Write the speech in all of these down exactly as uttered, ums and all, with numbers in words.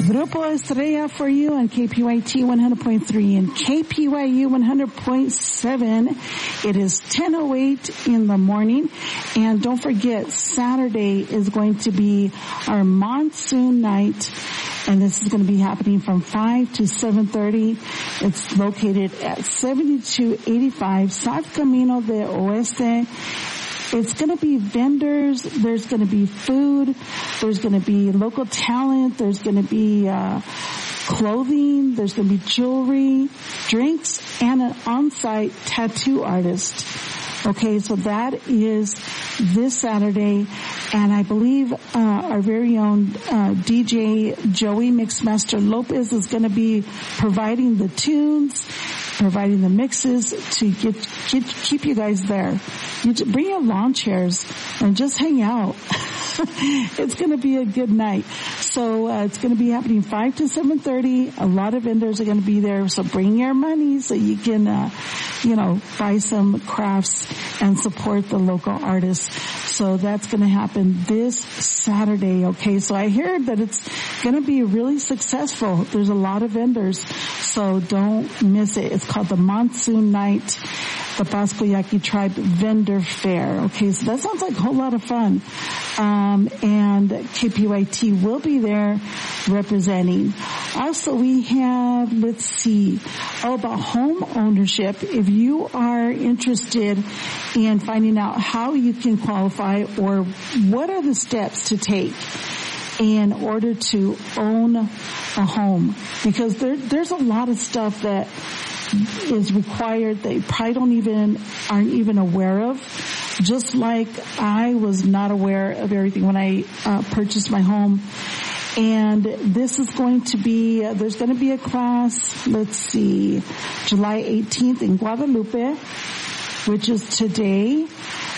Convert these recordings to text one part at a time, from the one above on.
Grupo Estrella for you on K P Y T one hundred point three and K P Y U one hundred point seven. It is ten oh eight in the morning. And don't forget, Saturday is going to be our monsoon night. And this is going to be happening from five to seven thirty. It's located at seventy-two eighty-five South Camino de Oeste. It's going to be vendors. There's going to be food. There's going to be local talent. There's going to be uh clothing. There's going to be jewelry, drinks, and an on-site tattoo artist. Okay, so that is this Saturday, and I believe uh our very own uh D J Joey Mixmaster Lopez is going to be providing the tunes, providing the mixes to get, get keep you guys there. You just bring your lawn chairs and just hang out. It's going to be a good night. So uh, it's going to be happening five to seven thirty. A lot of vendors are going to be there. So bring your money so you can, uh, you know, buy some crafts and support the local artists. So that's going to happen this Saturday. Okay. So I heard that it's going to be really successful. There's a lot of vendors. So don't miss it. It's called the Monsoon Night, the Pasco Yaqui Tribe Vendor Fair. Okay, so that sounds like a whole lot of fun. Um, and K P Y T will be there representing. Also, we have, let's see, oh, about home ownership. If you are interested in finding out how you can qualify or what are the steps to take in order to own a home, because there, there's a lot of stuff that is required that you probably don't even, aren't even aware of. Just like I was not aware of everything when I uh, purchased my home. And this is going to be, uh, there's going to be a class, let's see, July eighteenth in Guadalupe, which is today.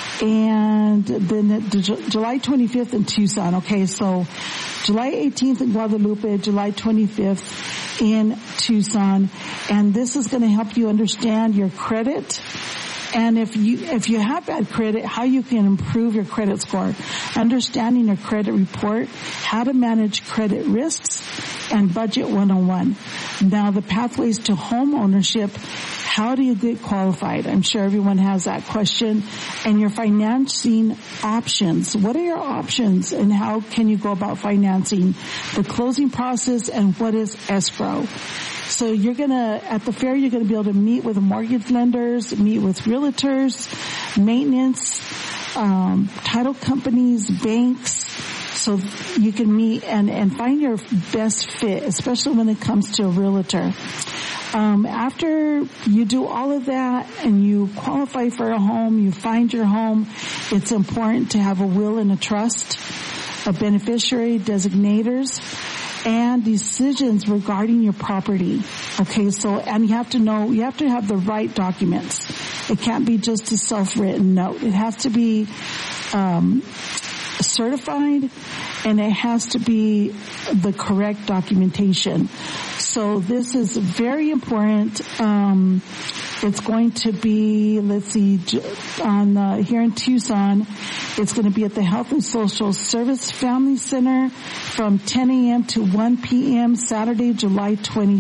And then uh, July twenty-fifth in Tucson. Okay, so July eighteenth in Guadalupe, July twenty-fifth in Tucson. And this is going to help you understand your credit. And if you, if you have bad credit, how you can improve your credit score, understanding your credit report, how to manage credit risks, and budget one oh one. Now the pathways to home ownership, how do you get qualified? I'm sure everyone has that question. And your financing options. What are your options and how can you go about financing? The closing process and what is escrow? So you're going to, at the fair, you're going to be able to meet with mortgage lenders, meet with realtors, maintenance, um, title companies, banks. So you can meet and, and find your best fit, especially when it comes to a realtor. Um, after you do all of that and you qualify for a home, you find your home, it's important to have a will and a trust, a beneficiary, designators, and decisions regarding your property. Okay, so, and you have to know, you have to have the right documents. It can't be just a self-written note. It has to be, um, certified, and it has to be the correct documentation. So this is very important. Um, it's going to be, let's see, on uh, here in Tucson, it's going to be at the Health and Social Service Family Center from ten a.m. to one p.m. Saturday, July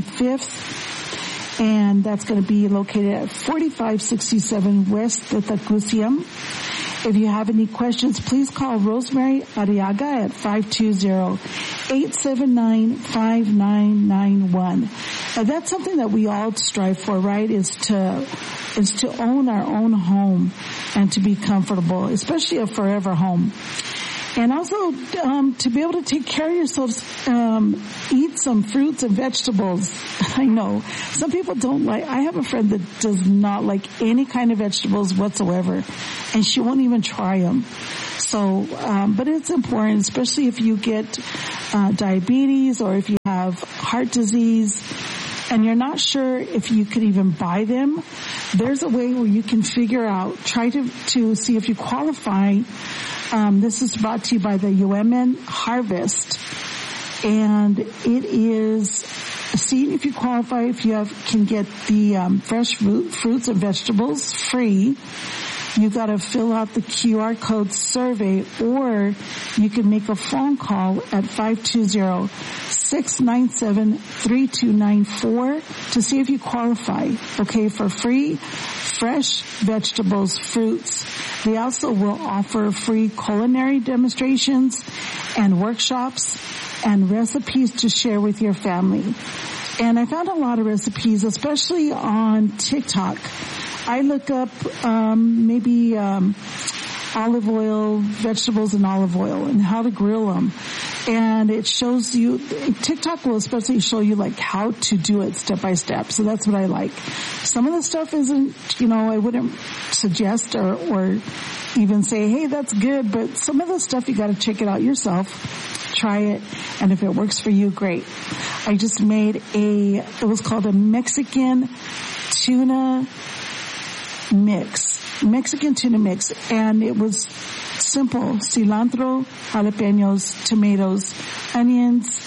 twenty-fifth. And that's going to be located at forty-five sixty-seven West Tetacucium. If you have any questions, please call Rosemary Arriaga at five two zero, eight seven nine, five nine nine one. And that's something that we all strive for, right? Is to, is to own our own home and to be comfortable, especially a forever home. And also, um, to be able to take care of yourselves, um, eat some fruits and vegetables. I know some people don't like, I have a friend that does not like any kind of vegetables whatsoever, and she won't even try them. So, um, but it's important, especially if you get, uh, diabetes or if you have heart disease and you're not sure if you could even buy them. There's a way where you can figure out, try to, to see if you qualify. Um, this is brought to you by the U M N Harvest, and it is seeing if you qualify, if you have, can get the um, fresh fruit, fruits and vegetables free. you got to fill out the Q R code survey, or you can make a phone call at five two zero, six nine seven, three two nine four to see if you qualify, okay, for free fresh vegetables, fruits. They also will offer free culinary demonstrations and workshops and recipes to share with your family. And I found a lot of recipes, especially on TikTok. I look up um maybe um olive oil, vegetables in olive oil, and how to grill them. And it shows you, TikTok will especially show you like how to do it step by step. So that's what I like. Some of the stuff isn't, you know, I wouldn't suggest or, or even say, hey, that's good. But some of the stuff you got to check it out yourself. Try it. And if it works for you, great. I just made a, it was called a Mexican tuna mix. Mexican tuna mix. And it was simple. Cilantro, jalapenos, tomatoes, onions,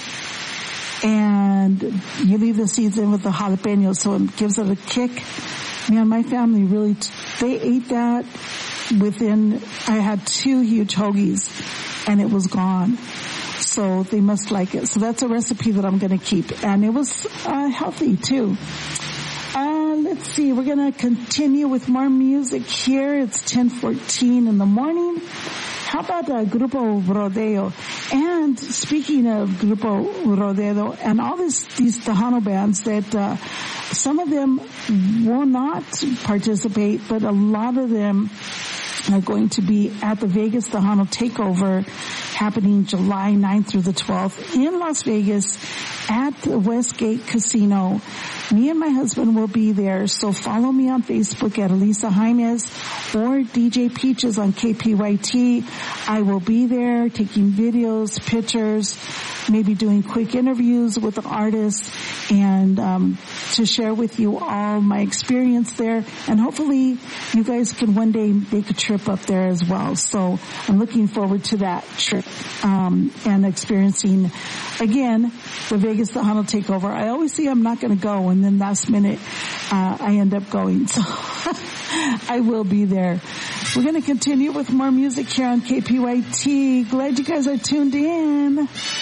and you leave the seeds in with the jalapenos so it gives it a kick. Man, my family really, they ate that within, I had two huge hoagies and it was gone. So they must like it. So that's a recipe that I'm going to keep. And it was uh, healthy too. Uh, let's see, we're going to continue with more music here. It's ten fourteen in the morning. How about uh, Grupo Rodeo? And speaking of Grupo Rodeo and all this, these Tejano bands that uh, some of them will not participate, but a lot of them are going to be at the Vegas Tejano Takeover happening July ninth through the twelfth in Las Vegas at the Westgate Casino. Me and my husband will be there, so follow me on Facebook at Elisa Jaimez or D J Peaches on K P Y T. I will be there taking videos, pictures, maybe doing quick interviews with the artists, and um to share with you all my experience there. And hopefully you guys can one day make a trip up there as well. So I'm looking forward to that trip um and experiencing, again, the Vegas Tejano Takeover. I always say I'm not going to go, and then last minute uh I end up going. So I will be there. We're going to continue with more music here on K P Y T. Glad you guys are tuned in.